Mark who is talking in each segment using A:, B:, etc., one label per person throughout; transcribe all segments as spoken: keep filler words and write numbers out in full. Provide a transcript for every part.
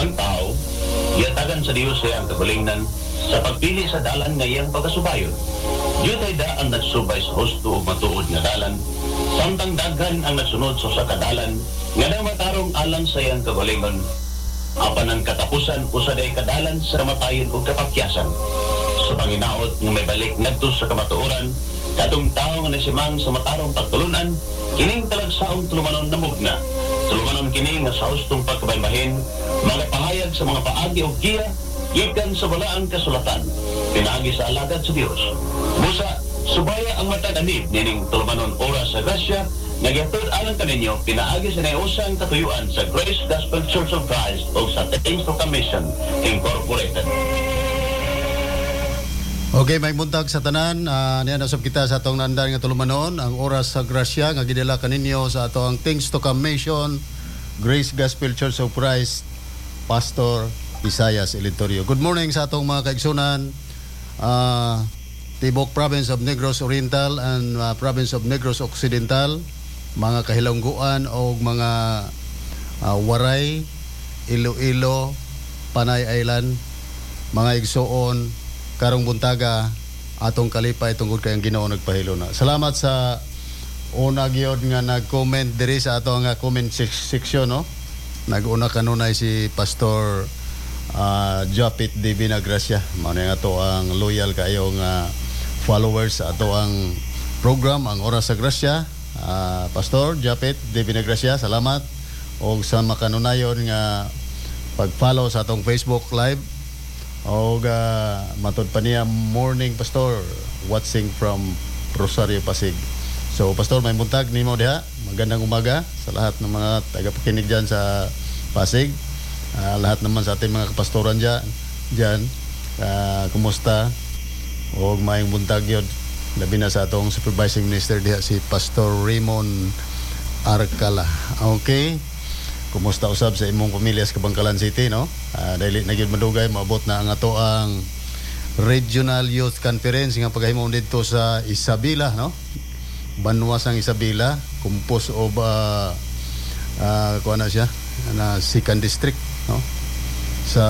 A: Ang tao, yatagan sa Dios sa ang kabalingan sa pagpili sa dalan nga iyang pagkasubayon. Yutay da ang nagsubay sa husto o matuod nga dalan, samtang daghan ang nagsunod sa sa kadalan, nga na matarong alang sa iyang kabalingon. Apan ang katapusan usaday kadalan sa kamatayon o kapakyasan. Sa panginaot nga may balik ngadto sa kamatuoran, katong tao nga nasimang sa matarong pagtulunan, kining talagsaong tulumanon na mugna. Tulumanon kini nga sa hustong pagkabaybahin, mga pahayag sa mga paagi o giya, gikan sa balaang kasulatan, pinagi sa alagad sa Dios. Busa, subaya ang mataganib nining tulumanon oras sa grasya, nagyatod alang kaninyo, pinaagi sa naiusang katuyuan sa Grace Gospel Church of Christ o sa Things to Commission Incorporated.
B: Okay, may buntag sa tanan. Uh, niya nasab kita sa atong nandan nga tulumanon ang oras sa grasya nga gidala kaninyo sa atong Things to Commission Grace Gospel Church of Christ Pastor Isaias Elitorio. Good morning sa atong mga kaigsunan, uh, Tibok Province of Negros Oriental and uh, Province of Negros Occidental, mga kahilangguan o mga uh, Waray, Iloilo, Panay Island, mga igsoon, karong buntaga atong kalipay tungod kay ang Ginoo nagpahilo na. Salamat sa una gyud nga nag-comment diri sa atong nga comment section, no. Nag-una kanunay si Pastor uh, Japit de Vinagracia. Mao nga to ang loyal kayo nga followers sa ato ang program ang Oras sa Grasya. Uh, Pastor Japit de Vinagracia, salamat og sa makanunayon nga pag-follow sa atong Facebook Live. O uh, matod pa niya morning Pastor watching from Rosario Pasig. So Pastor, may buntag nimo diha. Magandang umaga sa lahat ng mga tagapakinig diyan sa Pasig. Uh, lahat naman sa ating mga kapastoran diyan. Diyan. Uh, kumusta? O mayong buntag yun. Labi na sa atong supervising minister diha si Pastor Raymond Arcala. Okay. Kumusta usab sa imong pamilya sa Kabangkalan City, no? Uh, dahil nagyud madugay maabot na ang ato ang Regional Youth Conference nga paghimo dito sa Isabela, no? Banwas ang Isabela, kumpos o ba uh, kuha na siya na second district, no? Sa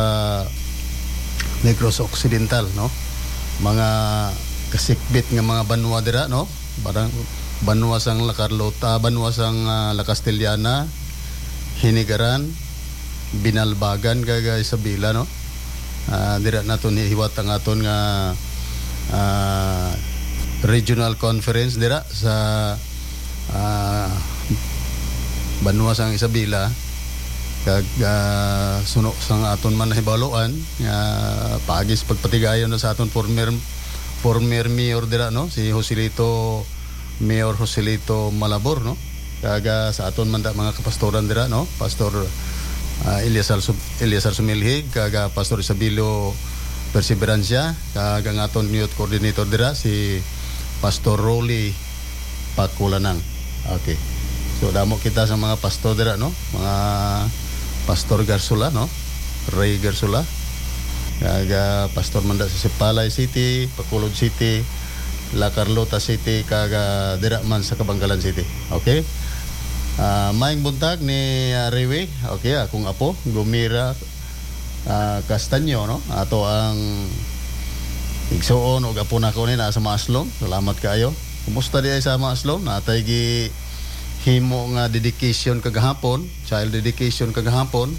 B: Negros Occidental, no? Mga kasikbit nga mga banwa dira, no? Barang banwas ang La Carlota, banwas ang uh, La Castellana, Hinigaran, Binalbagan kaga Isabela, no. Uh, dira naton hiwat ang aton nga uh, regional conference dira sa uh, Banwasang Isabela kag uh, suno sang aton man hibaluan nga uh, pagis pagpatigayon na sa aton former former mayor dira, no, si Joselito Mayor Joselito Malabor, no. Kaga sa aton man da mga kapastoran dira, no, Pastor uh, Eliasar Eliasar Sumilhig, kaga Pastor Isabelo Perseverancia, kaga ang aton youth coordinator dira si Pastor Rolly Pakulanang. Okay, so damo kita sa mga pastor dira, no, mga Pastor Garsula, no, Ray Garsula, kaga pastor man da sa Sipalay City, Bacolod City, La Carlota City, kaga dira man sa Kabangkalan City. Okay. Uh, maing buntag ni uh, Rewe, okay, akong apo Gumira uh, Castaño, no, ato ang igsuon og apo nako ni na sa Maaslom. Salamat kaayo. Kumusta di ay sa Maaslom? Natay gi himo nga dedication kagahapon, child dedication kagahapon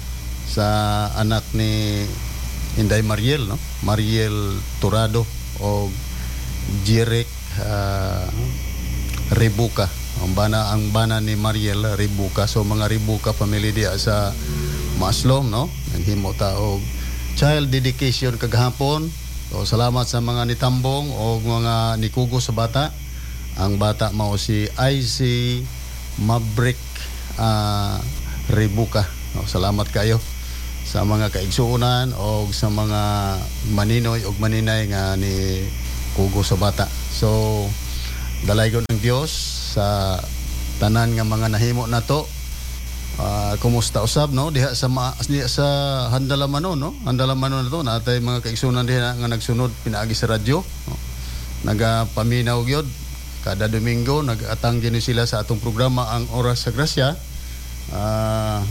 B: sa anak ni Inday Mariel, no, Mariel Turado o Jirek uh, Rebuka. Ang bana ang bana ni Mariel Ribuka. So mga Ribuka family dia sa Maaslom, no, naghimo ta og child dedication kagahapon. So salamat sa mga nitambong o mga nikugo sa bata. Ang bata mao si I C Maverick uh, Ribuka. No, salamat kayo sa mga kaigsuonan o sa mga maninoy o maninay nga ni kugo sa bata. So dalaygon ng Dios sa tanan nga mga nahimo nato. Uh, kumusta usab, no, diha sa ma, diha sa Handalamanon, no, Handalamanon na to natay mga kaigsunan diha nga nagsunod pinaagi sa radyo, no? Nagapaminaw gyud kada Domingo, nag-atang gini sila sa atong programa ang Oras sa Grasya. Uh,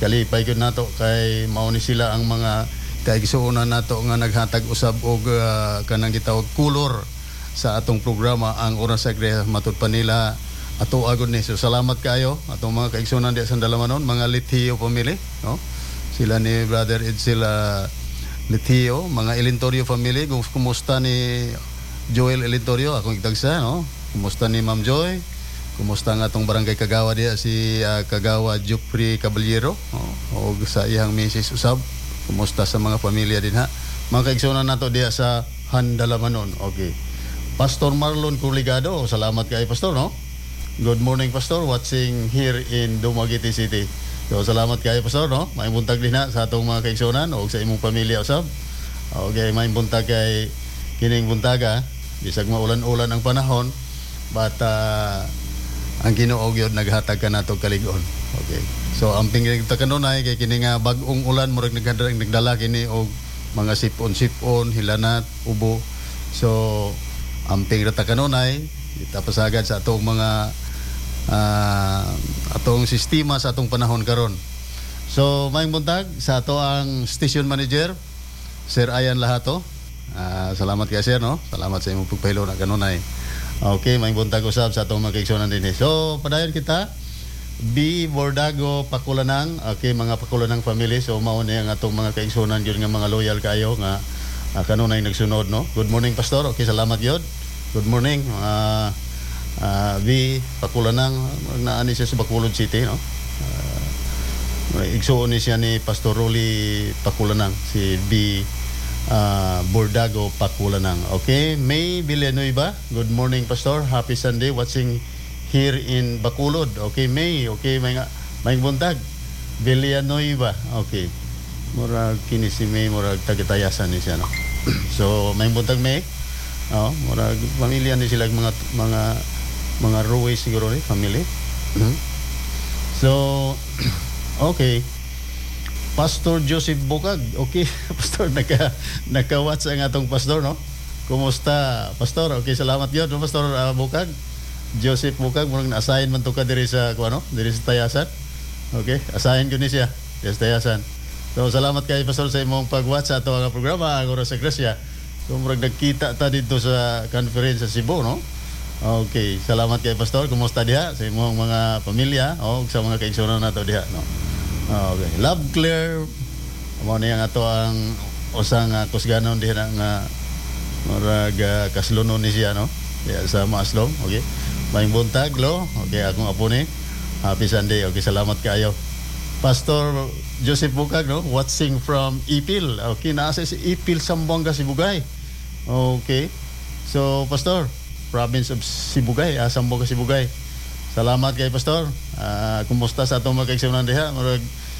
B: kalipay gyud nato kay mao ni sila ang mga kaigsuonan nato nga naghatag usab og uh, kanang gitawag kulor sa atong programa ang Oras sa Iglesia matud pa nila ato agud ni. So salamat kayo atong mga kaigsuonan diya sa Dalamanon, mga Litio family, no? Sila ni Brother Edsel uh, Litio, mga Elintorio family, kumusta ni Joel Elintorio, akong itagsa, no? Kumusta ni Ma'am Joy? Kumusta nga atong barangay Kagawa diya si uh, Kagawa Jupri Caballero, no? O sa iyang misis usab. Kumusta sa mga pamilya din ha? Mga kaigsuonan nato diya sa Handalamanon. Okay. Pastor Marlon Curligado, salamat kay Pastor, no? Good morning, Pastor, watching here in Dumaguete City. So salamat kay Pastor, no? May buntag din na sa atong mga kaigsuonan o sa imong pamilya usab. Okay, may buntag kay kining buntaga, bisag maulan-ulan ang panahon, but uh, ang Ginoo gyud naghatag ka nato kalig-on. Okay. So ang pingig ta kanunay kay kini nga bag-ong ulan murag nagdala nagdala kini og mga sipon-sipon, hilanat, ubo. So ang pingig ta kanunay itapasagad sa atong mga uh, atong sistema sa atong panahon karon. So maayong buntag sa ato ang station manager Sir Ayan Lahato. Uh, salamat kay Sir, no? Salamat sa imong pagpahilo na kanunay. Okay, maayong buntag usab sa atong mga kaigsuonan dinhi. So padayon kita B. Bordago Pakulanang. Okay, mga Pakulanang family. So mao ni ang atong mga kaigsuonan gyud nga mga loyal kayo nga uh, kanunay nagsunod, no? Good morning, Pastor. Okay, salamat gyud. Good morning, uh, uh, V. Pakulanang, naani siya sa Bacolod City, no? Uh, igsuon ni siya ni Pastor Rolly Pakulanang, si B. Uh, Bordago Pakulanang. Okay, May Villanueva, good morning, Pastor. Happy Sunday, watching here in Bacolod. Okay, May, okay, may nga, may buntag. Villanueva, okay. Murag kini si May, murag tagitayasan ni siya, no? So, may buntag May. Oh, murag pamilya ni sila mga mga mga Ruiz siguro ni family. Mm-hmm. So okay. Pastor Joseph Bukag. Okay, Pastor naka naka-watch ang atong pastor, no? Kumusta, Pastor? Okay, salamat gyud, no, Pastor uh, Bukag. Joseph Bukag, murag na-assign man to ka diri sa kuno, diri sa Tayasan. Okay, assign gyud ni siya sa Tayasan. So salamat kay Pastor sa imong pag-watch sa ato nga programa ang Oras sa Iglesia. So, murag nagkita ta dito sa conference sa Cebu, no? Okay, salamat kay Pastor. Kumusta diha sa imong mga pamilya o sa mga kaigsuonan nato diha, no? Okay, Love Claire, mo niya nga to ang usang uh, kusganon diha nga murag uh, kaslunon ni siya, no? Diha sa Maaslom, okay? May buntag, lo? Okay, akong apo ni. Happy Sunday. Okay, salamat kayo. Pastor Joseph Bukag, no? Watching from Ipil. Okay, nasa si Ipil, Zamboanga, Sibugay. Okay. So, Pastor, province of Sibugay, ah, Zamboanga, Sibugay. Salamat kay Pastor. Uh, kumusta sa atong mga kaigsuonan diha? Murag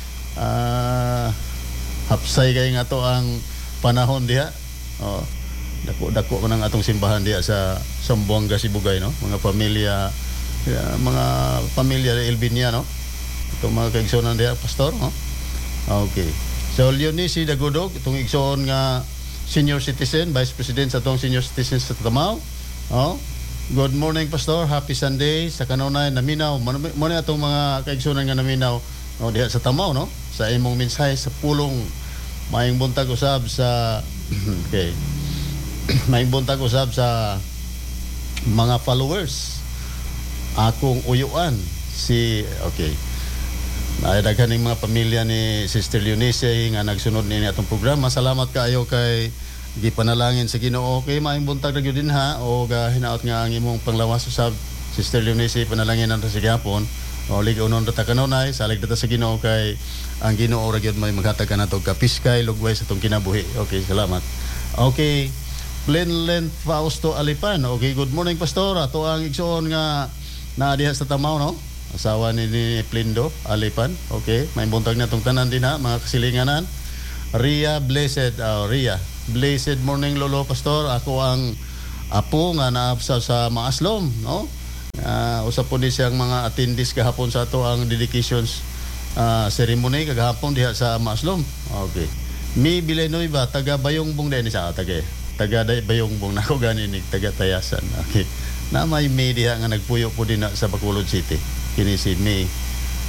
B: uh, hapsay kay nga to ang panahon diha. Oh, dako-dako man ang atong simbahan diha sa Zamboanga, Sibugay, no? Mga pamilya, uh, mga pamilya Elbinia, no? Itong mga kaigsuonan diha, Pastor, no? Okay. So, Leonice Dagudog, itong igsoon nga senior citizen, Vice President sa itong senior citizen sa Tamao. Oh. Good morning, Pastor. Happy Sunday. Sa kanunay, naminaw. Muna itong mga kaigsuonan nga naminaw no, diha sa Tamao, no? Sa imong mensahe sa pulong. Maayong buntag usab sa okay. Maayong buntag usab sa mga followers. Akong uyuan si okay. Ay daghan ning mga pamilya ni Sister Leonice nga nagsunod ni atong programa. Salamat kaayo kay gipanalangin sa Ginoo. Okay, maayong buntag ra gyud din ha o ga hinaot nga ang imong panglawas usab Sister Leonice panalangin nanta sa gihapon. O ligonon ta kanunay salig data sa Ginoo kay ang Ginoo ra gyud may maghatag kanato kapiskay lugway sa atong kinabuhi. Okay, salamat. Okay, Plenlen Fausto Alipan. Okay, good morning, Pastor. Ato ang igsoon nga naa diha sa Tamao, no? Asawa ni, ni Plindo Alipan. Okay, may buntag na itong tanan din ha, mga kasilinganan. Ria Blessed, uh, Ria Blessed morning, Lolo Pastor. Ako ang apo nga naabsa sa Maaslom, no? Uh, usap po din siyang mga attendees kahapon sa ato ang dedications uh, ceremony kagahapon diha sa Maaslom. Okay. Mi Villanueva, taga Bayongbong din sa taga taga Bayongbong nako gani ni taga Tayasan. Okay. Na may media nga nagpuyo po din na sa Bacolod City. Kini si May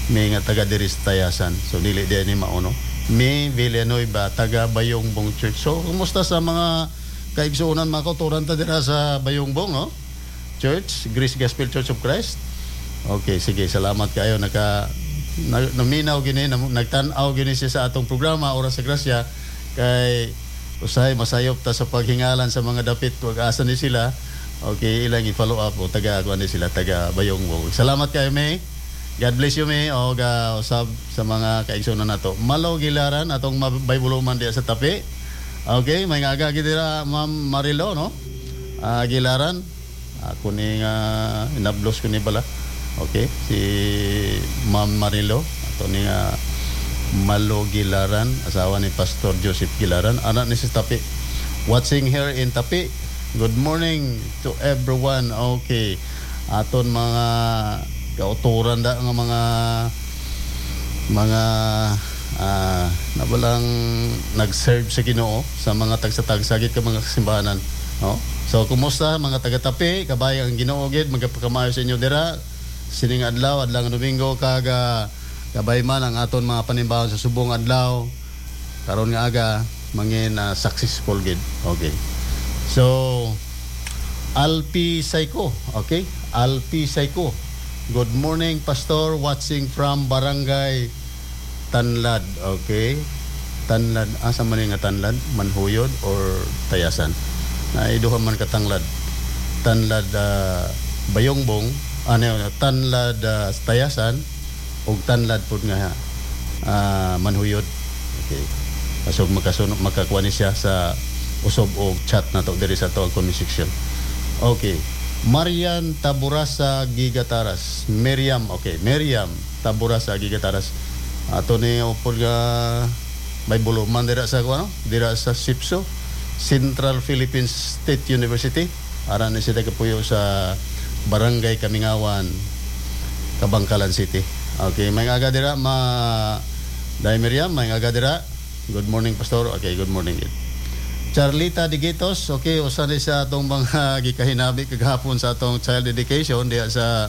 B: may nga taga diri sa Tayasan. So dili di ni mauno. May Villanueva taga Bayongbong Church. So kumusta sa mga kaigsuonan mga kauturan ta dira sa Bayongbong, no? Church, Grace Gospel Church of Christ. Okay, sige, salamat kayo naka na, naminaw gini na, nagtan-aw gini siya sa atong programa Oras sa Grasya kay usay masayop ta sa paghingalan sa mga dapit wag asa ni sila. Okay, ilang i-follow up o taga kuan ni sila taga Bayongbong. Salamat kayo, May. God bless you, May. O ga usab sa mga kaigsuonan nato. Malo gilaran atong mabaybuluman diya sa tapi. Okay, may nga aga gidira Ma'am Marilo, no? Uh, gilaran. Ako ni nga uh, inablos ko ni bala. Okay, si Ma'am Marilo, ato ni nga Malo Gilaran, asawa ni Pastor Joseph Gilaran, anak ni si Tapi. Watching here in Tapi. Good morning to everyone. Okay, aton mga kauturan da nga mga mga uh, nabalang nag-serve sa Ginoo sa mga tagsatagsagit ka mga simbahanan, no? So kumusta mga taga-Tapi, kabayan ang Ginoo gid, magapakamayo sa inyo dira sining adlaw adlaw Domingo kaga kabay man ang aton mga panimbawon sa subong adlaw karon nga aga mangin uh, successful gid. Okay, so Alpi Saiko. Okay, Alpi Saiko, good morning Pastor, watching from Barangay Tanlad. Okay, Tanlad, asa man nga Tanlad, Manhuyod or Tayasan? Naiduha man ka Tanlad. Tanlad uh, Bayongbong, ano Tanlad uh, Tayasan ug Tanlad pud nga uh, Manhuyod. Okay, so makasunog makakuha ni siya sa usob og chat nato diri sa to ang comment section. Okay, Marian Taburasa Gigataras. Miriam, okay, Miriam Taburasa Gigataras. Ato ni upod nga Bible man dira sa ano? Dira sa Sipso, Central Philippines State University. Aran ni siya kapuyo sa Barangay Kamingawan, Kabangkalan City. Okay, may aga dira ma Dai Miriam, may aga dira. Good morning Pastor. Okay, good morning. Charlita Digitos, okay, usa ni sa atong mga gikahinabi kagahapon sa atong child dedication diha sa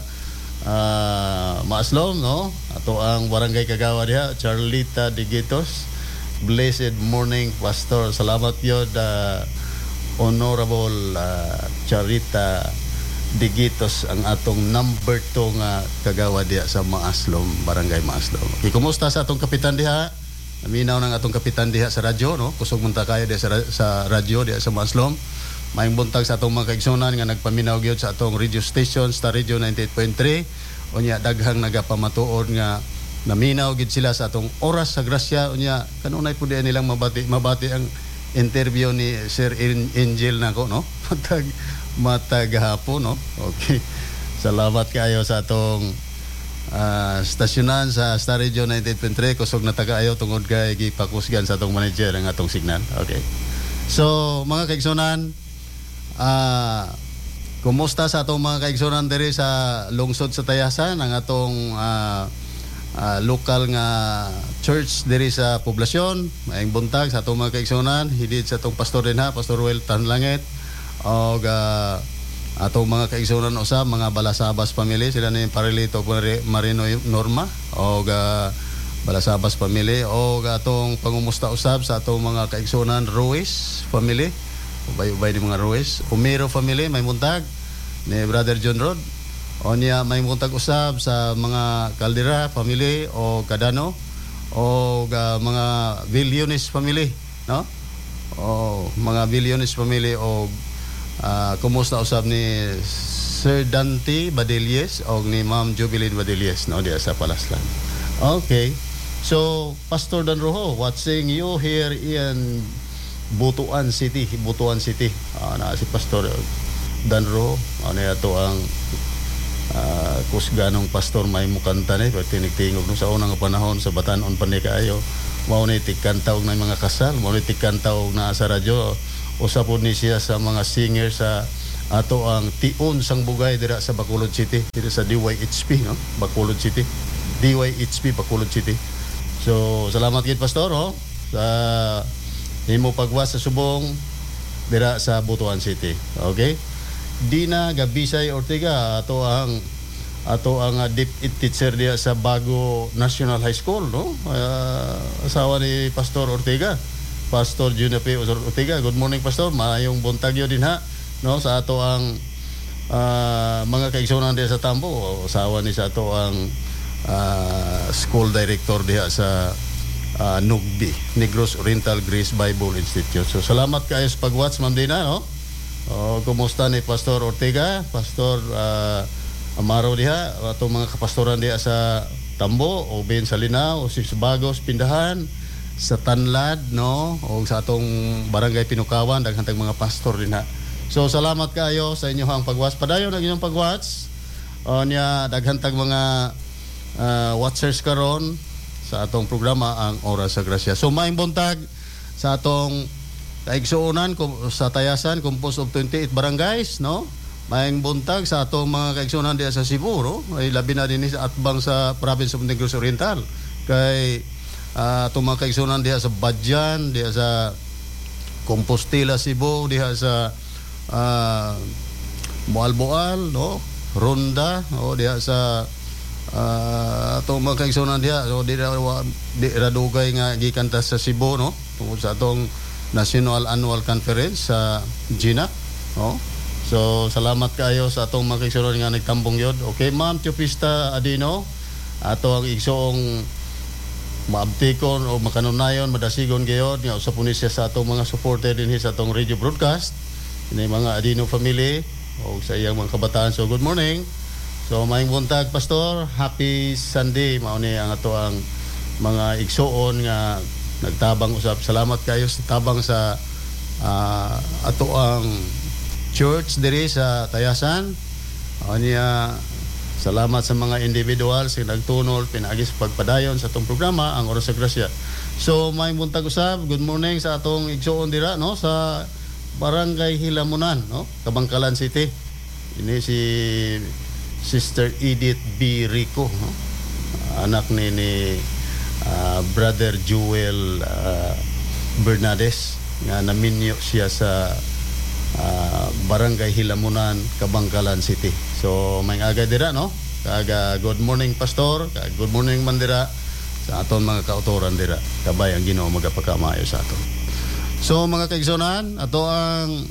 B: uh, Maaslom, no? Ato ang barangay Kagawa diha, Charlita Digitos. Blessed morning Pastor. Salamat yod uh, Honorable uh, Charlita Digitos, ang atong number two nga Kagawa diha sa Maaslom, barangay Maaslom. Okay, kumusta sa atong kapitan diha? Naminaw ng atong kapitan diha sa radyo, no? Kusog munta kayo diha sa, sa radyo diha sa Maaslom. Maayong buntag sa atong mga kaigsunan nga nagpaminaw gyud sa atong radio station, Star Radio ninety-eight point three. Unya daghang nagapamatuod nga naminaw gyud sila sa atong Oras sa Grasya. Unya kanunay pud nilang mabati mabati ang interview ni Sir Angel nako, no? Matag matag hapon, no? Okay. Salamat kayo sa atong Uh, stasyonan sa Star Radio ninety-eight point three. Kusog na taga-ayo tungod kay gipakusgan sa atong manager ang atong signal. Okay, so mga kaigsunan, uh, kumusta sa atong mga kaigsunan diri sa lungsod sa Tayasan, ang atong uh, uh, local nga church diri sa poblasyon. Maayong buntag sa atong mga kaigsunan, hidid sa atong pastor din ha, Pastor Ruel Tanlangit, o uh, atong mga kaigsunan usab mga Balasabas family, sila ni Parilito Marino Norma o ga Balasabas family, o ga atong pangumusta usab sa atong mga kaigsunan Ruiz family, ubay-ubay ni mga Ruiz, Umiro family, may muntag ni Brother John Rod, o niya may muntag usab sa mga Caldera family o Cadano, o ga mga Villones family, no? O mga Villones family, o Uh, kumusta usab ni Sir Dante Badilles o ni Ma'am Jubilin Badilles, no, diya sa Palaslan. Okay, so Pastor Dan Rojo, watching you here in Butuan City, Butuan City. Uh, na si Pastor Dan Rojo, ano yato ang uh, kusganong pastor may mukanta ni, pero tinigtingog no sa unang panahon sa Batanon pa ni kaayo. Mao ni tikantawg na mga kasal, mao ni tikantawg na sa radyo. Usapod ni siya sa mga singer sa ato ang Tion sang Bugay dira sa Bacolod City, dira sa D Y H P, no? Bacolod City. D Y H P Bacolod City. So, salamat gid Pastor, oh, sa imo pagwas sa subong dira sa Butuan City. Okay? Dina Gabisay Ortega, ato ang ato ang uh, deep it teacher diya sa Bago National High School, no? Uh, asawa ni Pastor Ortega, Pastor Junior P. Ortega. Good morning, Pastor. Maayong buntag yun din ha, no? Sa ato ang uh, mga kaigsunan diya sa Tambo, asawa ni sa ato ang uh, school director diya sa uh, N U G B I, Negros Oriental Grace Bible Institute. So salamat kayo sa pag-watch, Ma'am Dina, no? O, kumusta ni Pastor Ortega, Pastor uh, Amaro diha, atong mga kapastoran diha sa Tambo, o bin sa Linao, o sa Bagos, Pindahan, sa Tanlad, no? O sa atong barangay Pinukawan, daghang mga pastor din ha. So salamat kayo sa inyong pag-watch. Padayon ang inyong pag-watch. O niya, daghang mga uh, watchers karon sa atong programa ang Oras sa Grasya. So maayong buntag sa atong kaigsuonan sa Tayasan, composed of twenty-eight barangays, no? Maayong buntag sa atong mga kaigsuonan diya sa Cebu, no? Ay labi na din sa atbang sa province of Negros Oriental. Kay uh, atong mga kaigsuonan diya sa Badyan, diya sa Compostela, Cebu, diya sa uh, Boal-Boal, no? Ronda, o diya sa uh, atong mga kaigsuonan diya, so di ra di ra dugay nga gikan ta sa Cebu, no? Tungod sa atong National Annual Conference sa Gina, no? So salamat kayo sa atong mga kaigsuonan nga nagtambong yod. Okay, Ma'am Teopista Adino, ato ang igsoong maabtikon o makanunayon, madasigon gayod nga usap ni siya sa atong mga supporter dinhi sa atong radio broadcast, ini mga Adino family o sa iyang mga kabataan. So good morning. So maayong buntag, Pastor. Happy Sunday. Mao ni ang ato ang mga igsoon nga nagtabang usap. Salamat kayo sa tabang sa uh, ato ang church diri sa Tayasan. O niya, salamat sa mga individuals nga nagtunol pinagis pagpadayon sa atong programa ang Oras sa Grasya. So may buntag usab. Good morning sa atong igsoon dira, no, sa Barangay Hilamunan, no, Kabangkalan City. Ini si Sister Edith B. Rico, no? Anak ni ni uh, Brother Joel uh, Bernades nga naminyo siya sa uh, Barangay Hilamunan, Kabangkalan City. So may aga dira, no? Kaga good morning, Pastor. Kaga good morning man dira sa aton mga kautoran dira. Kabay ang Ginoo magapakamayo sa aton. So mga kaigsuonan, ato ang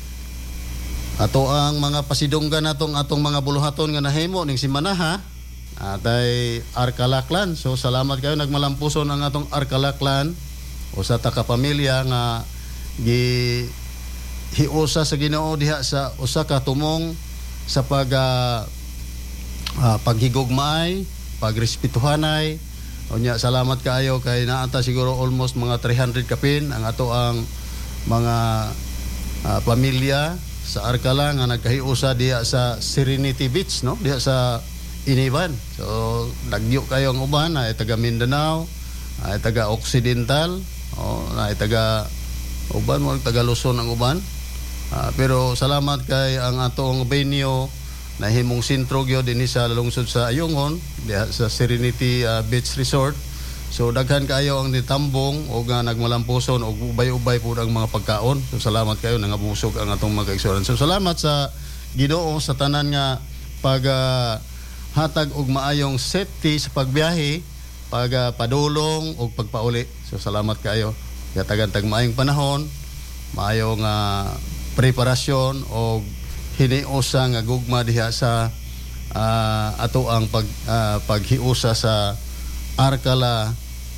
B: ato ang mga pasidunggan natong atong mga buluhaton nga nahimo ning simanaha atay Arkalaklan. So salamat kayo nagmalampuson ang atong Arkalaklan o sa takapamilya nga gi hiusa sa Ginoo diha sa usa ka tumong sa pag uh, uh, paghigugmaay, pagrespetuhanay. Unya salamat kaayo kay naata siguro almost mga three hundred kapin ang ato ang mga uh, pamilya sa Arkala nga nagkahiusa diha sa Serenity Beach, no? Diha sa Iniban. So nagyo kayo ang uban ay taga Mindanao, ay taga Occidental, o ay taga uban mo taga Luzon ang uban. Uh, pero salamat kay ang atong venue na himong sentro gyud dinhi sa lungsod sa Ayungon diha sa Serenity uh, Beach Resort. So daghan kaayo ang nitambong o nga nagmalampuson og ubay-ubay pud ang mga pagkaon. So salamat kayo nangabusog ang atong mga kaigsuonan. So salamat sa Ginoo sa tanan nga pag uh, hatag og maayong safety sa pagbiyahe, pag uh, padulong og pagpauli. So salamat kayo. Gatagan tag maayong panahon, maayong uh, preparasyon og hiniusa nga gugma diha sa uh, ato ang pag uh, paghiusa sa Arkala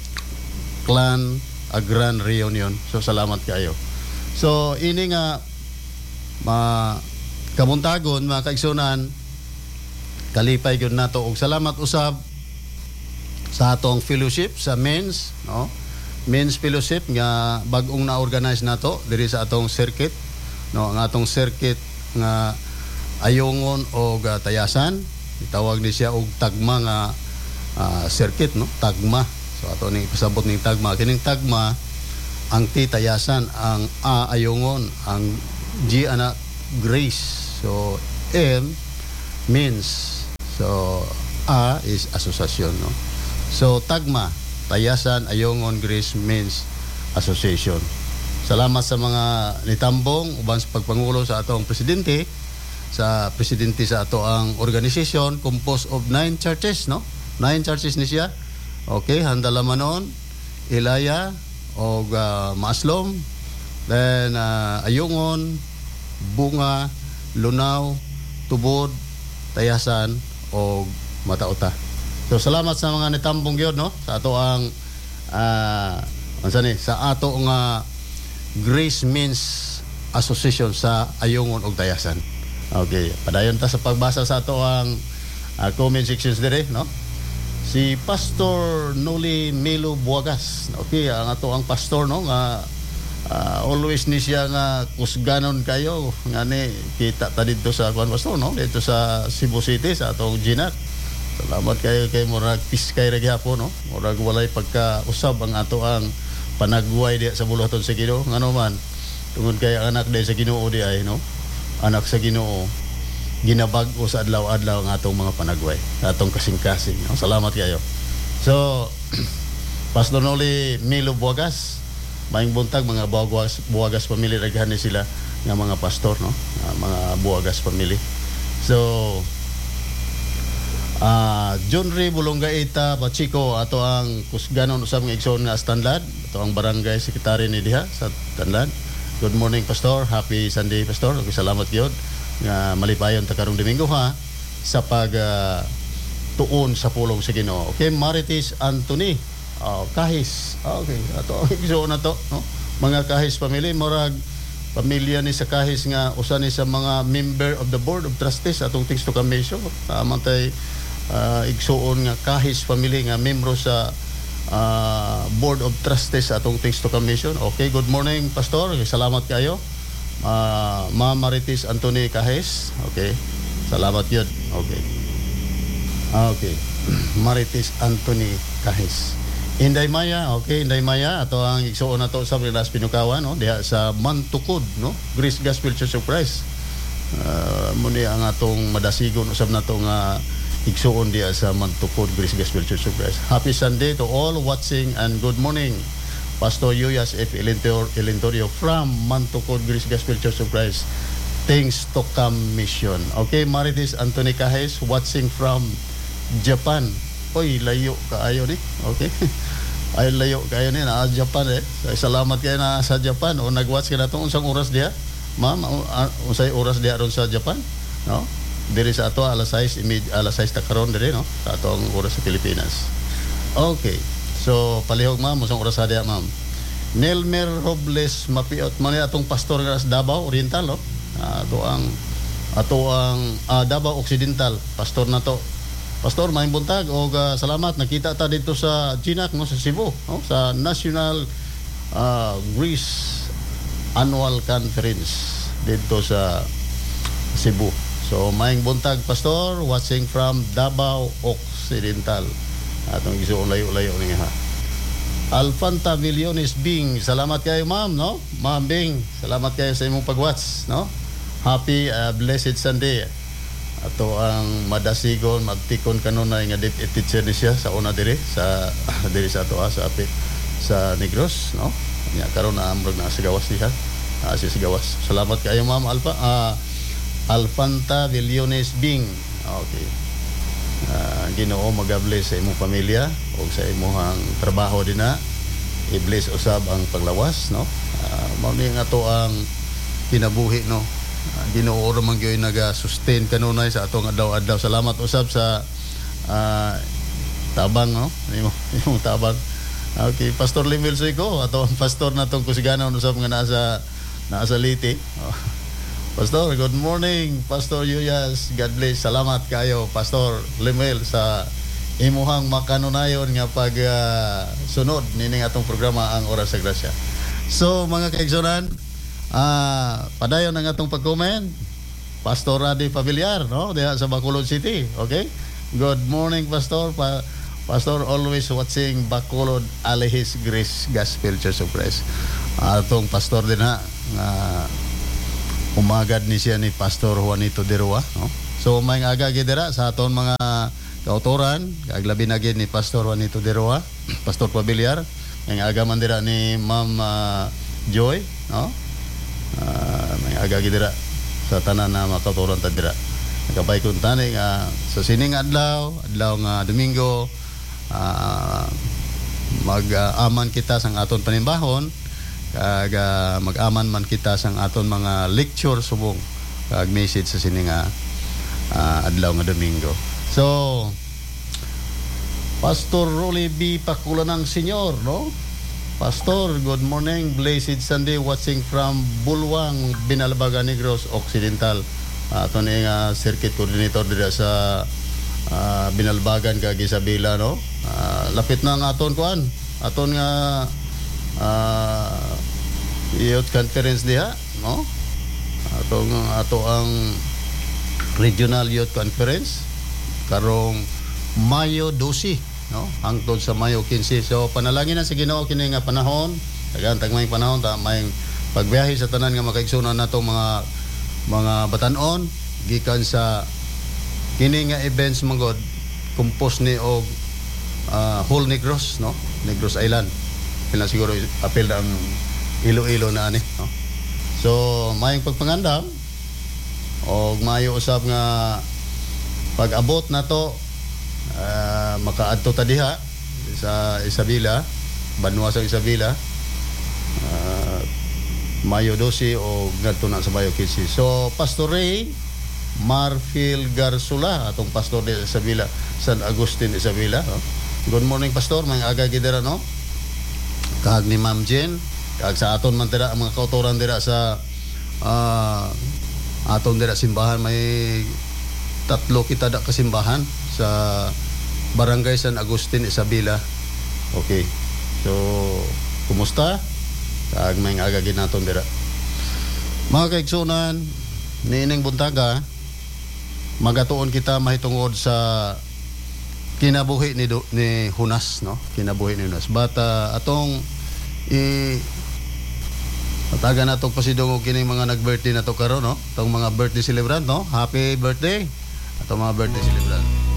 B: Clan a Grand Reunion. So salamat kayo. So ini nga ma kamuntagon mga kaigsuonan, kalipay gyud nato og salamat usab sa atong fellowship sa men's, no? Men's fellowship nga bag-ong na-organize nato diri sa atong circuit, no? Ang atong circuit nga Ayungon o uh, Tayasan, itawag ni siya og tagma nga uh, circuit, no? Tagma. So ato ning pasabot ning tagma, kining tagma ang T Tayasan, ang A Ayungon, ang G ana Grace. So M means, so A is association, no? So tagma, Tayasan, Ayungon, Grace means association. Salamat sa mga nitambong uban sa pagpangulo sa atong presidente sa presidente sa ato ang organization composed of nine churches, no? Nine churches ni siya. Okay, Handalamanon, Ilaya, og uh, Maaslom, then uh, Ayungon, Bunga, Lunaw, Tubod, Tayasan, og Matauta. So salamat sa mga nitambong gyud, no? Sa ato ang uh, unsa ni sa ato nga Grace Means Association sa Ayungon ug Tayasan. Okay, padayon ta sa pagbasa sa ato ang uh, comment sections dire, no? Si Pastor Noli Melo Buagas. Okay, ang ato ang pastor, no, nga uh, always ni siya nga kusganon kayo nga ni kita ta dito sa kuan pastor, no, dito sa Cebu City sa atong Ginak. Salamat kayo kay murag piskay ra gyapon, no, murag walay pagka-usab ang ato ang panagway diya sa buluhaton sa Ginoo. Ngano man tungod kay anak diya sa Ginoo di ay, no, anak sa Ginoo ginabag-o sa adlaw-adlaw ang atong mga panagway, atong kasing-kasing, no? Salamat kayo. So Pastor Noli Melo Buagas, maayong buntag mga Buagas, Buagas family, raghan ni sila nga mga pastor, no, uh, mga Buagas family. So uh, John Ray Bulongaita Pachico, ato ang kusganon usab nga igsoon nga Tanlad, ato ang barangay secretary ni diha sa Tanlad. Good morning Pastor, happy Sunday Pastor. Okay, salamat gyud nga malipayon ta karong Domingo ha sa pag uh, tuon sa pulong sa Ginoo. Okay, Marites Anthony, oh, Kahis. Okay, ato ang igsoon na to, no? Mga Kahis family, murag pamilya ni sa Kahis nga usa ni sa mga member of the board of trustees atong Things to Come Mission. Tama tay uh, igsoon nga Kahis family nga membro sa uh, board of trustees atong Things to Come Mission. Okay, good morning Pastor. Okay, salamat kayo. Uh, Ma'am Marites Anthony Kahis. Okay, salamat yun. Okay, okay. Marites Anthony Kahis. Inday Maya, okay, Inday Maya, ato ang igsoon na to sa Rilas Pinukawan, no, diha sa Mantukod, no, Grace Gospel Church of Christ. Uh, muni ang atong madasigon usab na to nga igsoon diha sa Mantukod Grace Gospel Church of Christ. Happy Sunday to all watching and good morning. Pastor Yuyas F. Elentorio from Mantukod Grace Gospel Church of Christ, Things to Come Mission. Okay, Marites Anthony Kahis watching from Japan. Oy, layo kaayo ni. Okay. Ay layo kaayo ni na Japan eh. Salamat kayo na sa Japan o nag-watch ka na itong unsang oras diha. Ma'am, unsay oras diha ron sa Japan? No? Diri sa ato alas sais, alas sais ta karon diri, no? Sa atong oras sa Pilipinas. Okay. So palihog ma'am, unsang oras diha ma'am? Nelmer Robles Mapiot man atong pastor nga sa Davao Oriental, no? Ato ang ato ang uh, Davao Occidental, pastor na to. Pastor, maayong buntag o uh, salamat. Nakita ta dito sa Ginak, no, sa Cebu, no, sa National uh, Greece Annual Conference dito sa Cebu. So maayong buntag Pastor, watching from Davao Occidental. Atong gisuon layo-layo ni ha. Alfanta Villones Bing, salamat kayo ma'am, no? Ma'am Bing, salamat kayo sa imong pag-watch, no? Happy uh, blessed Sunday. Ato ang madasigon magtikon kanunay nga deputy teacher ni siya sa una diri sa diri sa ato sa apit sa Negros, no? Nya karon na amrog na sa gawas niya. Uh, si Sigawas. Salamat kayo ma'am Alfa. Uh, Alfanta Villones Bing. Okay. Uh, Ginoo magabless sa imong pamilya o sa imong trabaho dinha. I-bless usab ang paglawas, no? Uh, mao ni nga to ang kinabuhi, no? Uh, Ginoo ra man gyud naga-sustain kanunay sa atong adlaw-adlaw. Salamat usab sa uh, tabang, no? Imong imong tabang. Okay, Pastor Limil Suico, ato ang pastor natong kusiganon usab nga nasa nasa Liti. Oh. Pastor, good morning. Pastor Yuyas, God bless. Salamat kayo, Pastor Limil, sa imuhang makanunayon nga pag uh, sunod nining atong programa ang Oras sa Grasya. So, mga kaigsunan, uh, padayon ang atong pag-comment. Pastor Radi Pabiliar, no? Diha sa Bacolod City, okay? Good morning, Pastor. Pa Pastor, always watching Bacolod Alehis Grace Gospel Church of Christ. Atong pastor din ha, nga umagad ni siya ni Pastor Juanito Derua, no? So may aga gidera sa aton mga kautoran, kaglabi na gid ni Pastor Juanito Derua, Pastor Pabiliar, may aga man dira ni Ma'am uh, Joy, no? Uh, may aga gidera sa tanan na makaturon ta dira. Nakabay kun tani nga sa sining adlaw, adlaw nga Domingo, uh, mag-aman kita sang aton panimbahon, kag uh, mag-aman man kita sang aton mga lecture subong kag message sa sining nga uh, adlaw nga Domingo. So Pastor Rolly B. Pakulanang Senior, no? Pastor, good morning. Blessed Sunday watching from Bulwang, Binalbaga, Negros Occidental. Ato ni nga circuit coordinator dira sa uh, Binalbagan kag Isabela, no? Uh, lapit na nga aton kuan. Aton nga uh, youth conference diha, no? Ato ato ang regional youth conference karong Mayo twelve, no? Hangtod sa Mayo fifteen. So panalangin na sa Ginoo kini nga panahon, daghang tagmayng panahon ta may pagbiyahe sa tanan nga makaigsunan natong mga mga batan-on gikan sa kini nga events manggod compose ni og uh, whole Negros, no? Negros Island. Pila siguro apel na ang Iloilo na ani, no? So mayong pagpangandam og mayo usab nga pag-abot nato uh, makaadto ta diha sa Isabela, Banwa sa Isabela, uh, Mayo twelve o ngadto na sa Mayo fifteen. So Pastor Ray Marfil Garsula atong pastor di Isabela, San Agustin Isabela, no? Good morning Pastor, may aga gidera, no? Kag ni Ma'am Jen, kag sa aton man tira mga kautoran dira sa uh, aton dira simbahan, may tatlo kita da kasimbahan sa Barangay San Agustin Isabela. Okay. So kumusta? Kag may aga ginaton dira. Mga kaigsunan, niining buntaga, magatuon kita mahitungod sa kinabuhi ni Do, ni Hunas, no? Kinabuhi ni Hunas. But uh, atong i patagan nato pasidungog kining mga nag-birthday na to karon, no? Tong mga birthday celebrant, no? Happy birthday atong mga birthday celebrant.